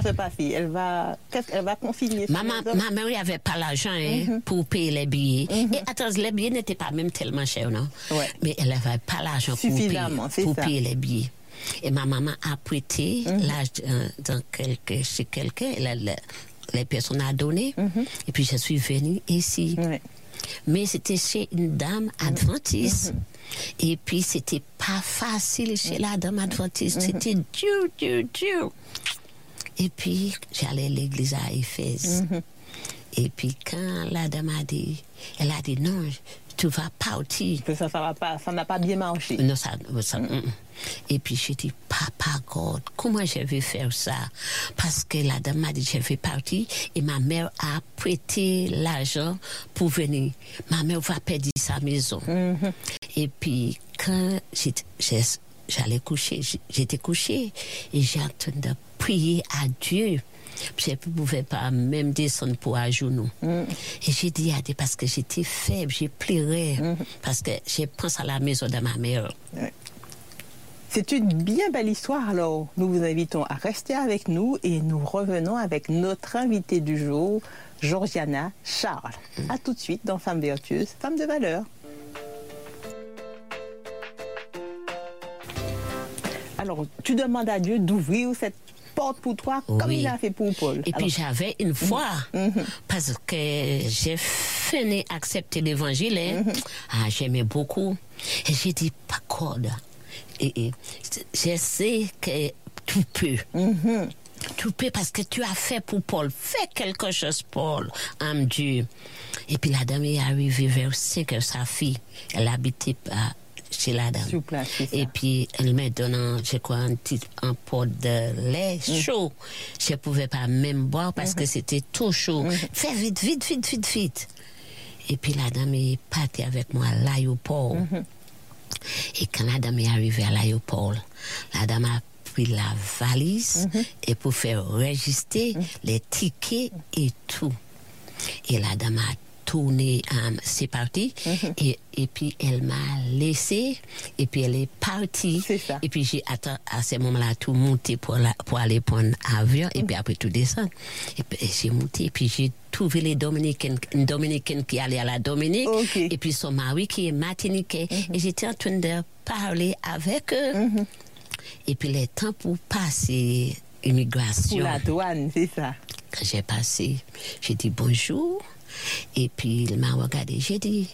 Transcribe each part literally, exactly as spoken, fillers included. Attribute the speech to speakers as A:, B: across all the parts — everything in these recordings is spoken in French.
A: fait passer? Elle va, qu'est-ce qu'elle va consigner?
B: Maman, ma mère n'avait pas l'argent hein, mm-hmm. pour payer les billets. Mm-hmm. Et attends, les billets n'étaient pas même tellement chers, non?
A: Ouais.
B: Mais elle n'avait pas l'argent pour, payer, pour payer les billets. Et ma maman a prêté mm-hmm. l'argent dans quelque, chez quelqu'un. Elle a, la, les personnes a donné. Mm-hmm. Et puis je suis venue ici. Ouais. Mais c'était chez une dame adventiste. Mm-hmm. Et puis c'était pas facile chez la dame adventiste. Mm-hmm. C'était dur, dur, dur. Et puis j'allais à l'église à Éphèse. Mm-hmm. Et puis quand la dame a dit, elle a dit non, tu vas partir.
A: Ça, ça va pas, ça n'a pas bien marché.
B: Non, ça, ça mm-hmm. Et puis j'ai dit, papa God, comment je vais faire ça? Parce que la dame m'a dit, je vais partir et ma mère a prêté l'argent pour venir. Ma mère va perdre sa maison. Mm-hmm. Et puis quand j'allais coucher, j'étais couchée et j'ai entendu prier à Dieu. Je ne pouvais pas même descendre pour à genoux. Mm. Et j'ai dit à Dieu parce que j'étais faible, j'ai pleuré mm. parce que je pense à la maison de ma mère.
A: Ouais. C'est une bien belle histoire. Alors, nous vous invitons à rester avec nous et nous revenons avec notre invitée du jour, Georgiana Charles. Mm. À tout de suite dans Femmes vertueuses, Femmes de valeur. Alors, tu demandes à Dieu d'ouvrir cette porte pour toi comme oui. il a fait pour Paul.
B: Et Alors, puis j'avais une foi mm-hmm. parce que j'ai fini accepter l'évangile. Hein. Mm-hmm. Ah, j'aimais beaucoup. Et j'ai dit, pas corde. Et, et je sais que tu peux. Mm-hmm. Tu peux parce que tu as fait pour Paul. Fais quelque chose, Paul. Âme Dieu. Et puis la dame est arrivée vers cinq heures, sa fille. Elle habitait à chez la dame.
A: Place,
B: et puis, elle me donne, je crois, un petit un pot de lait mm. chaud. Je ne pouvais pas même boire parce mm-hmm. que c'était tout chaud. Mm-hmm. Fais vite, vite, vite, vite, vite. Et puis, la dame est partie avec moi à l'aéroport. Mm-hmm. Et quand la dame est arrivée à l'aéroport, la dame a pris la valise mm-hmm. et pour faire enregistrer mm-hmm. les tickets et tout. Et la dame a tourné, um, c'est parti, mm-hmm. et, et puis elle m'a laissé, et puis elle est partie.
A: C'est ça.
B: Et puis j'ai attendu à ce moment-là tout monté pour, la, pour aller prendre l'avion, mm-hmm. et puis après tout descendre. Et puis j'ai monté, et puis j'ai trouvé les Dominicaines, une Dominicaine qui allait à la Dominique, okay. et puis son mari qui est martiniquais, mm-hmm. et j'étais en train de parler avec eux. Mm-hmm. Et puis le temps pour passer immigration.
A: Pour la douane, c'est ça.
B: Quand j'ai passé, j'ai dit bonjour. Et puis il m'a regardé, j'ai dit,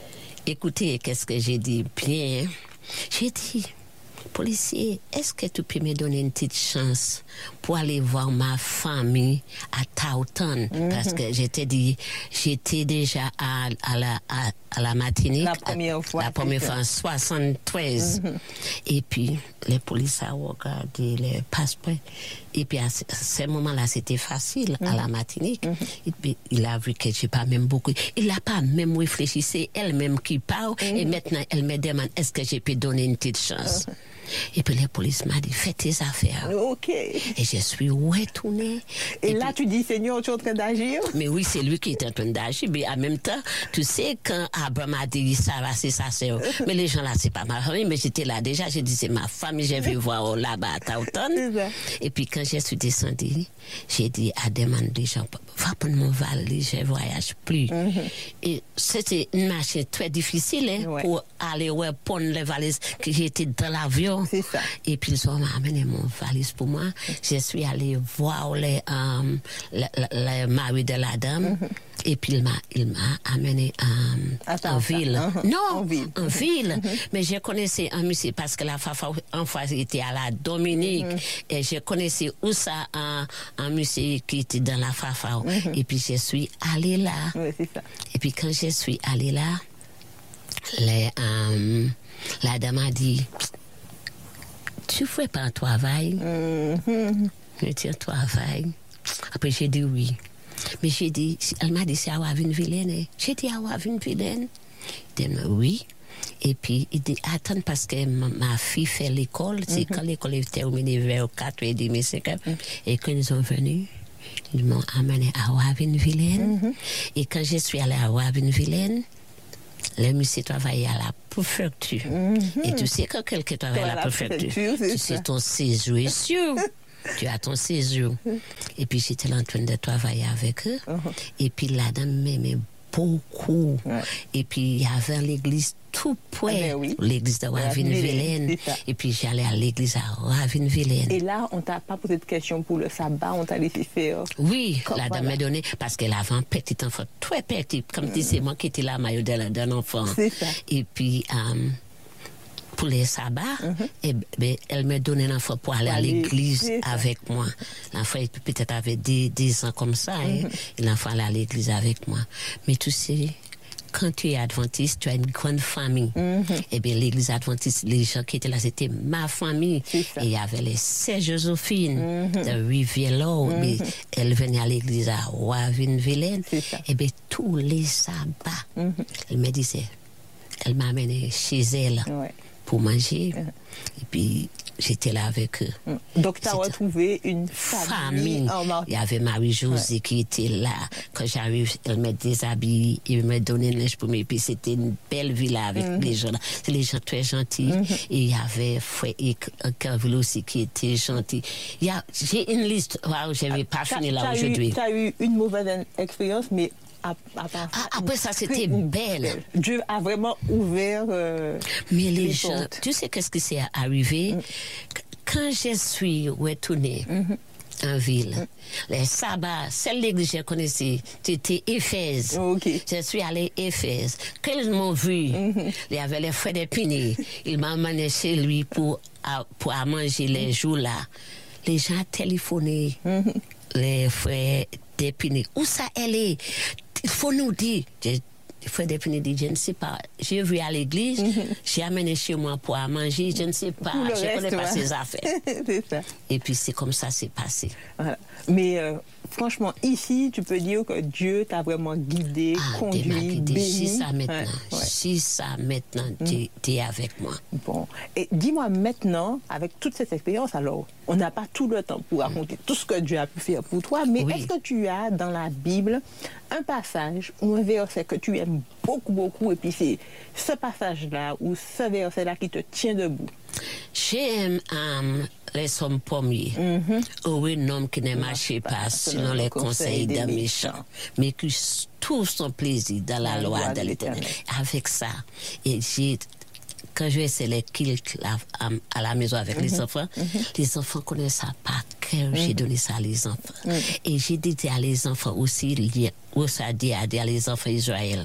B: écoutez, qu'est-ce que j'ai dit? Bien, j'ai dit, policier, est-ce que tu peux me donner une petite chance pour aller voir ma famille à Taunton? Mm-hmm. Parce que j'étais dit, j'étais déjà à, à, la, à, à la Martinique.
A: La première fois.
B: La première fois en soixante-treize. Mm-hmm. Et puis, les policiers ont regardé les passeports. Et puis, à ce, à ce moment-là, c'était facile mm-hmm. à la Martinique. Mm-hmm. Et puis, il a vu que je n'ai pas même beaucoup. Il n'a pas même réfléchi. C'est elle-même qui parle. Mm-hmm. Et maintenant, elle me demande, est-ce que je peux donner une petite chance? Mm-hmm. Et puis les polices m'ont dit, fais tes affaires.
A: Ok.
B: Et je suis retournée.
A: Et, et là,
B: puis,
A: tu dis, Seigneur, tu es en train d'agir?
B: Mais oui, c'est lui qui est en train d'agir. Mais en même temps, tu sais, quand Abraham a dit, ça va, c'est sa sœur. Mais les gens là, c'est pas ma famille, mais j'étais là déjà. J'ai dit, c'est ma famille, je vais voir là-bas à Taunton. Et puis quand je suis descendue, j'ai dit à demander des gens, va prendre mon valise, je ne voyage plus. Mm-hmm. Et c'était une machine très difficile hein, ouais. pour aller ouais, prendre les valises que j'étais dans l'avion.
A: C'est ça.
B: Et puis ils ont amené mon valise pour moi. Je suis allée voir les, um, le, le, le mari de la dame. Mm-hmm. Et puis il m'a, il m'a amené um, en ville.
A: Uh-huh.
B: Non,
A: en ville.
B: En ville. Mm-hmm. Mais je connaissais un monsieur parce que la Fafa en fois était à la Dominique. Mm-hmm. Et je connaissais où ça un, un monsieur qui était dans la Fafa. Mm-hmm. Et puis je suis allée là.
A: Oui, c'est ça.
B: Et puis quand je suis allée là, les, um, la dame a dit, tu fais pas un travail? Mm-hmm. Je dis un travail. Après j'ai dit oui. Mais j'ai dit, elle m'a dit, c'est à Wavin-Vilaine. J'ai dit à Wavin-Vilaine. Elle m'a dit oui. Et puis, il dit, attends, parce que ma, ma fille fait l'école. Mm-hmm. C'est quand l'école est terminée vers quatre heures trente, cinq heures. Mm-hmm. Et quand ils sont venus, ils m'ont amené à Wavin-Vilaine. Mm-hmm. Et quand je suis allée à Wavin-Vilaine, le monsieur travaillait à la préfecture. Mm-hmm. Et tu sais, quand quelqu'un travaille à la, la préfecture, préfecture tu sais, ton séjour est sûr. tu as ton séjour. Et puis j'étais en train de travailler avec eux. Uh-huh. Et puis la dame m'aimait beaucoup. Ouais. Et puis il y avait l'église tout près, ah ben oui. l'église de Ravine-Vilaine. Et puis j'allais à l'église à Ravine-Vilaine.
A: Et là, on t'a pas posé de questions pour le sabbat, on t'a laissé faire.
B: Oui, comme la dame voilà. m'a donné, parce qu'elle avait un petit enfant, très petit, comme tu mmh. sais, moi qui étais là, maillot d'un enfant.
A: C'est ça.
B: Et puis, um, pour les sabbats, mm-hmm. eh ben, elle m'a donné un enfant pour aller à l'église avec moi. L'enfant peut-être avait dix ans comme ça, mm-hmm. hein, et l'enfant allait à l'église avec moi. Mais tu sais, quand tu es adventiste, tu as une grande famille. Mm-hmm. Et bien, l'église adventiste, les gens qui étaient là, c'était ma famille. Et il y avait les sœurs Joséphine mm-hmm. de Rivière-L'Eau. Mm-hmm. Elle venait à l'église à Ravine-Vilaine. Et bien, tous les sabbats, mm-hmm. elle me disait, elle m'a amené chez elle. Ouais. Pour manger. Uh-huh. Et puis, j'étais là avec eux.
A: Uh-huh. Donc, tu as retrouvé une famille. famille.
B: En il y avait Marie-Josée ouais. qui était là. Quand j'arrive, elle me déshabille, elle me donnait une linge pour moi. Et puis, c'était une belle villa avec uh-huh. les gens là. C'est les gens très gentils. Uh-huh. Et il y avait Frère Kerville aussi qui était gentil. Il y a, j'ai une liste. Wow, je ne vais pas finir là aujourd'hui.
A: Tu as eu une mauvaise expérience, mais À, à
B: ah, après ça, c'était belle.
A: Dieu a vraiment ouvert euh,
B: Mais les, les gens, portes. Tu sais qu'est-ce qui s'est arrivé? Mm. Quand je suis retournée mm-hmm. en ville, mm. les sabbats, celle l'église que je connaissais, c'était Éphèse.
A: Okay.
B: Je suis allée à Éphèse. Quand ils m'ont vu, mm-hmm. il y avait les frères d'Épinay. Il m'a emmené chez lui pour, à, pour à manger les jours-là. Les gens téléphonaient, mm-hmm. les frères d'Épinay. Où ça elle est? Il faut nous dire. Il faut d'Épinay dit, je ne sais pas. J'ai vu à l'église, mm-hmm. j'ai amené chez moi pour à manger, je ne sais pas. Je ne connais pas ses affaires.
A: C'est ça.
B: Et puis c'est comme ça c'est passé.
A: Voilà. Mais euh, franchement, ici, tu peux dire que Dieu t'a vraiment guidé, ah, conduit, béni.
B: Si ça maintenant, ouais, ouais. si ça maintenant, mm. tu es avec moi.
A: Bon. Et dis-moi maintenant, avec toute cette expérience, alors, on n'a pas tout le temps pour raconter mm. tout ce que Dieu a pu faire pour toi, mais oui. est-ce que tu as dans la Bible un passage ou un verset que tu aimes beaucoup, beaucoup, et puis c'est ce passage-là ou ce verset-là qui te tient debout?
B: J'aime um, les sommes pommiers. Mm-hmm. Où un homme qui ne marche pas selon les conseils des méchants, mais qui trouve son plaisir dans la, la loi, loi de l'Éternel. Avec ça, et j'ai quand je fais les kilts à, à la maison avec mm-hmm. les enfants, mm-hmm. les enfants connaissent ça par cœur. Mm-hmm. J'ai donné ça à les enfants. Mm-hmm. Et j'ai dit à les enfants aussi, où ça dit à dire les enfants d'Israël,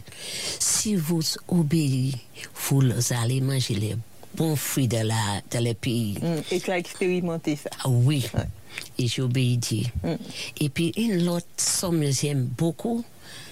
B: si vous obéissez, vous allez manger les bons fruits de la de le pays.
A: Mm. Et tu as expérimenté ça?
B: Ah, oui. Ouais. Et j'ai obéi. Mm. Et puis une autre somme j'aime beaucoup,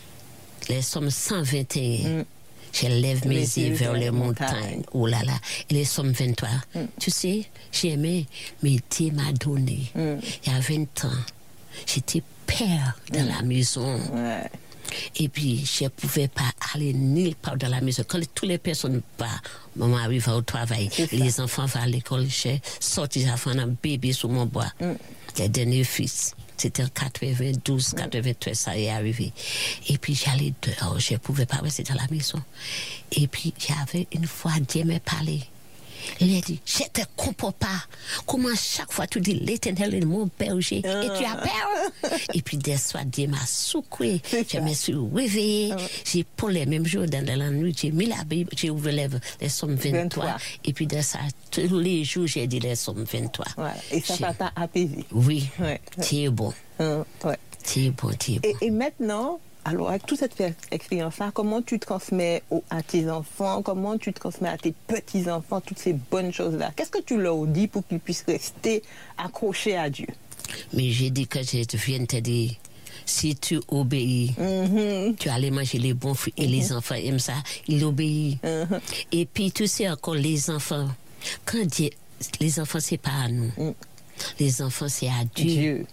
B: les sommes cent vingt et un. Mm. Je lève mes yeux vers les montagnes. montagnes. Oh là là. Et les sommes vingt-trois. Mm. Tu sais, j'ai aimé, mais Dieu m'a donné. Mm. Il y a vingt ans, j'étais père dans mm. la maison. Ouais. Et puis, je ne pouvais pas aller nulle part dans la maison. Quand toutes les personnes partent, maman arrive au travail, les enfants vont à l'école, j'ai sorti un bébé sur mon bois. Mm. Les derniers fils. C'était en quatre-vingt-douze, quatre-vingt-treize, ça est arrivé. Et puis j'allais dehors, je ne pouvais pas rester dans la maison. Et puis j'avais une fois, Dieu m'a parlé. Il a dit, je ne te comprends pas. Comment chaque fois tu dis l'Éternel est mon berger ah. et tu as peur. Et puis des soirs, Dieu m'a secoué. Je me suis réveillée. Ah. J'ai pour les mêmes jours dans la nuit, j'ai mis la Bible, j'ai ouvert les, les sommes vingt-trois. vingt-trois. Et puis de ça, tous les jours, j'ai dit les sommes vingt-trois.
A: Voilà. Et ça j'ai... t'a apaisé.
B: Oui, ouais, c'est ouais. bon.
A: Ah, ouais.
B: C'est bon, c'est bon.
A: Et, et maintenant, alors, avec toute cette expérience-là, comment tu transmets au, à tes enfants, comment tu transmets à tes petits-enfants toutes ces bonnes choses-là? Qu'est-ce que tu leur dis pour qu'ils puissent rester accrochés à Dieu?
B: Mais j'ai dit que je viens te dire, si tu obéis, mm-hmm. tu allais manger les bons fruits et mm-hmm. les enfants aiment ça, ils obéissent. Mm-hmm. Et puis, tu sais encore, les enfants, quand Dieu, les enfants, c'est pas à nous. Mm. Les enfants, c'est à Dieu.
A: Dieu.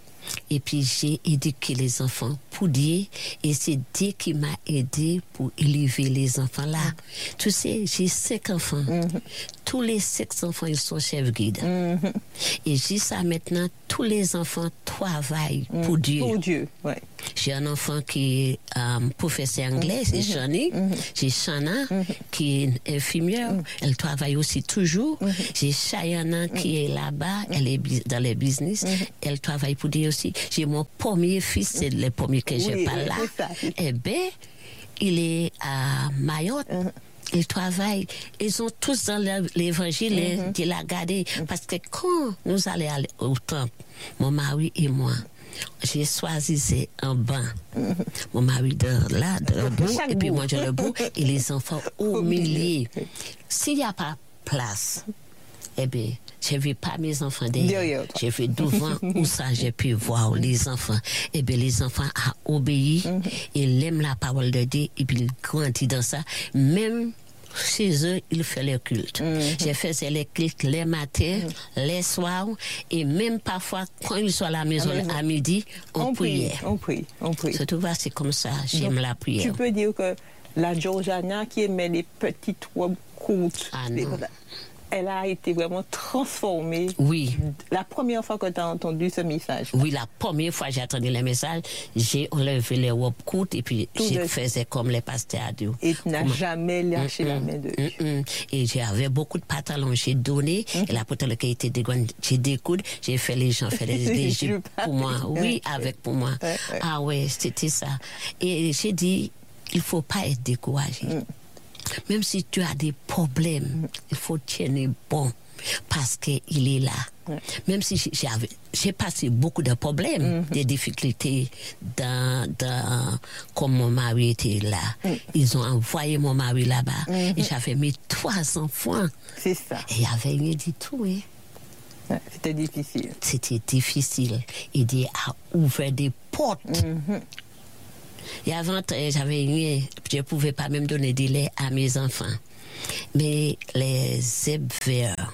B: Et puis j'ai éduqué les enfants pour Dieu. Et c'est Dieu qui m'a aidé pour élever les enfants là. Mm. Tu sais, j'ai cinq enfants. Mm-hmm. Tous les cinq enfants, ils sont chefs guides. Mm-hmm. Et jusqu'à maintenant, tous les enfants travaillent mm. pour Dieu.
A: Pour Dieu, ouais.
B: J'ai un enfant qui est um, professeur anglais, mm-hmm. c'est Shani. Mm-hmm. J'ai Shana, mm-hmm. qui est infirmière. Mm-hmm. Elle travaille aussi toujours. Mm-hmm. J'ai Chayana, mm-hmm. qui est là-bas. Mm-hmm. Elle est dans les business. Mm-hmm. Elle travaille pour Dieu aussi. J'ai mon premier fils, c'est le premier que oui, j'ai pas là.
A: Ça,
B: eh bien, il est à Mayotte. Mm-hmm. Ils travaillent, ils sont tous dans l'évangile, mm-hmm. de la garder. Mm-hmm. Parce que quand nous allons aller au temple, mon mari et moi, j'ai choisi un banc. Mm-hmm. Mon mari de là, debout, et puis moi je debout, et les enfants au milieu. S'il n'y a pas place, eh bien, je ne veux pas mes enfants derrière. Je veux devant où ça, j'ai pu voir les enfants. Eh bien, les enfants ont obéi, mm-hmm. ils aiment la parole de Dieu, et puis ils grandissent dans ça. Même chez eux, ils font le culte. Mm-hmm. J'ai fait les cultes les matins, mm-hmm. les soirs, et même parfois, quand ils sont à la maison à midi, on, on prie.
A: On prie, on prie.
B: Surtout, c'est comme ça, j'aime donc, la prière.
A: Tu peux dire que la Georgiana qui aimait les petites robes courtes,
B: ah,
A: les...
B: non.
A: elle a été vraiment transformée.
B: Oui.
A: La première fois que tu as entendu ce message.
B: Oui, la première fois que j'ai entendu le message, j'ai enlevé les robes courtes et puis tout je faisais comme les pasteurs à Dieu.
A: Et tu n'as Comment? jamais lâché mm-mm, la main de Dieu.
B: Mm-mm. Et j'avais beaucoup de pantalons, j'ai donné. Mm-hmm. Et la pantalon qui était dégoûtée, j'ai découdé. J'ai fait les gens faire des, des jupes pour moi. Oui, avec pour moi. Ouais, ouais. Ah ouais, c'était ça. Et j'ai dit, il ne faut pas être découragé. Mm. Même si tu as des problèmes, mm. il faut tenir bon parce qu'il est là. Mm. Même si j'avais, j'ai passé beaucoup de problèmes, mm-hmm. des difficultés dans, dans, comme mon mari était là. Mm. Ils ont envoyé mon mari là-bas mm-hmm. et j'avais mis trois enfants.
A: C'est ça.
B: Et il n'y avait rien du tout. Hein.
A: Ouais, c'était difficile.
B: C'était difficile. Et Dieu a ouvert des portes. Mm-hmm. Et avant, j'avais rien, je ne pouvais pas même donner du lait à mes enfants. Mais les zèbres verts,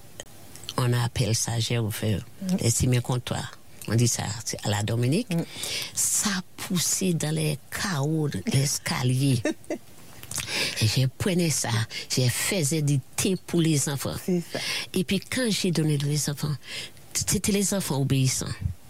B: on appelle ça zèbres verts, mm. les cimiers comptoirs, on dit ça à la Dominique, mm. ça poussait dans les chaos de l'escalier. Et je prenais ça, je faisais du thé pour les enfants. Et puis quand j'ai donné les enfants, c'était les enfants obéissants.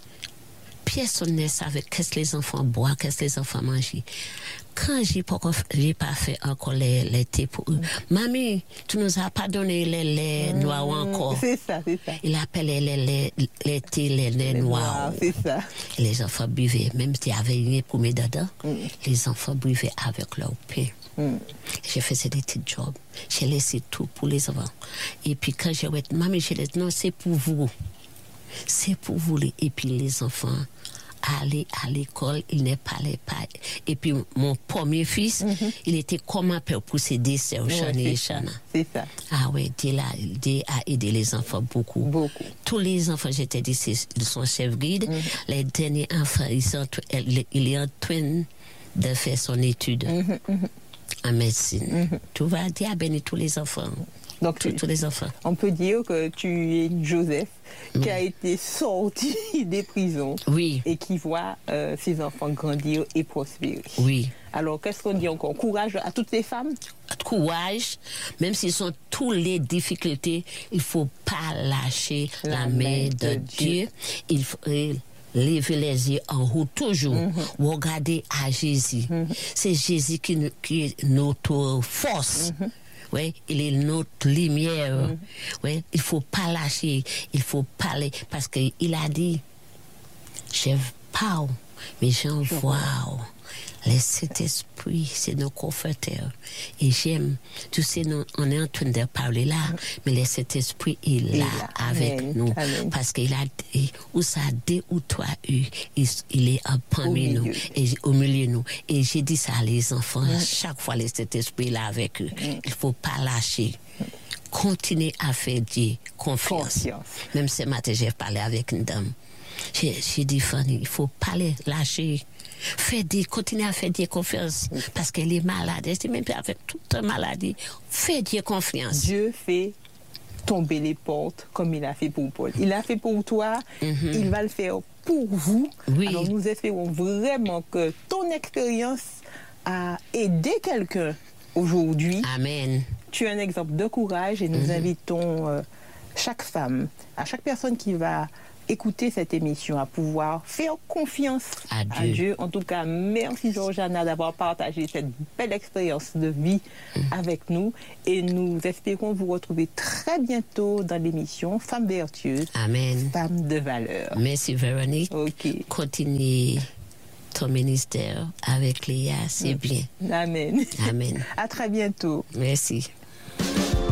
B: Personne ne savait qu'est-ce que les enfants boivent, qu'est-ce que les enfants mangent. Quand j'ai pas, j'ai pas fait encore les, les thés pour eux, mmh. Mamie, tu nous as pas donné les laits mmh. noirs encore.
A: C'est ça, c'est ça.
B: Il appelait les, les, les thés, les laits les noirs. noirs
A: c'est ça.
B: Et les enfants buvaient, même s'il y avait rien pour mes dadas, mmh. les enfants buvaient avec leur pain. Mm. J'ai fait des petits jobs. J'ai laissé tout pour les enfants. Et puis quand j'ai dit, Mamie, j'ai dit, non, c'est pour vous. C'est pour vous. Et puis les enfants allaient à l'école, ils ne parlaient pas. Et puis mon premier fils, mm-hmm. il était comme un peu pour ses desserts,
A: ouais,
B: Chani et Chana.
A: C'est ça.
B: Ah oui, Dieu a aidé les enfants beaucoup.
A: Beaucoup.
B: Tous les enfants, j'étais dit, ils sont chefs guides. Mm-hmm. Les derniers enfants, ils sont, il est en train de faire son étude. Mm-hmm. En médecine. Mm-hmm. Tu vois, Dieu a béni tous les enfants.
A: Donc,
B: tous, tous les enfants.
A: On peut dire que tu es Joseph qui mm. a été sorti des prisons
B: oui.
A: et qui voit euh, ses enfants grandir et prospérer.
B: Oui.
A: Alors, qu'est-ce qu'on dit encore? Courage à toutes les femmes?
B: Courage, même s'ils sont toutes les difficultés, il ne faut pas lâcher la, la main de, de Dieu. Dieu. Il faut... Lever les yeux en haut toujours, mm-hmm. regarder à Jésus. Mm-hmm. C'est Jésus qui, qui est notre force. Mm-hmm. Oui, il est notre lumière. Mm-hmm. Oui, il ne faut pas lâcher, il faut parler parce qu'il a dit, je parle, mais j'envoie. Le Saint-Esprit, c'est nos conforteurs. Et j'aime, tu sais, nous, on est en train de parler là, mais le Saint-Esprit est là, là. avec Amen. nous. Amen. Parce qu'il a dit, où ça deux ou trois eu, il, il est parmi nous, et au milieu de nous. Et j'ai dit ça à les enfants, mm. chaque fois le Saint-Esprit est là avec eux. Mm. Il ne faut pas lâcher. Mm. Continuez à faire Dieu confiance. confiance. Même ce matin, j'ai parlé avec une dame. J'ai, j'ai dit, Fanny, il ne faut pas les lâcher. Fais Dieu, continue à faire Dieu confiance oui. parce qu'elle est malade. Elle est même avec toute maladie. Fais Dieu confiance.
A: Dieu fait tomber les portes comme il a fait pour Paul. Il a fait pour toi, mm-hmm. il va le faire pour vous.
B: Oui.
A: Alors nous espérons vraiment que ton expérience a aidé quelqu'un aujourd'hui.
B: Amen.
A: Tu es un exemple de courage et nous mm-hmm. invitons euh, chaque femme, à chaque personne qui va écouter cette émission, à pouvoir faire confiance
B: à Dieu.
A: À Dieu. En tout cas, merci Georgiana d'avoir partagé cette belle expérience de vie mm. avec nous et nous espérons vous retrouver très bientôt dans l'émission Femmes vertueuses,
B: Amen.
A: Femmes de valeur.
B: Merci Véronique.
A: Ok.
B: Continue ton ministère avec Léa, c'est mm. bien.
A: Amen.
B: Amen.
A: À très bientôt.
B: Merci.